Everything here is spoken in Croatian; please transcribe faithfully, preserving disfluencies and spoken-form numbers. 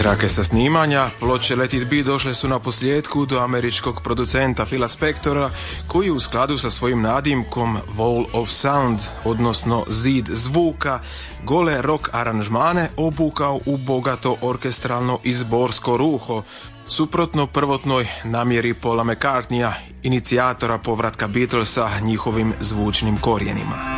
Trake sa snimanja ploče Let It Be došle su na posljedku do američkog producenta Phila Spectora, koji u skladu sa svojim nadimkom Wall of Sound, odnosno Zid zvuka, gole rock aranžmane obukao u bogato orkestralno izborsko ruho, suprotno prvotnoj namjeri Paula McCartneya, inicijatora povratka Beatlesa njihovim zvučnim korijenima.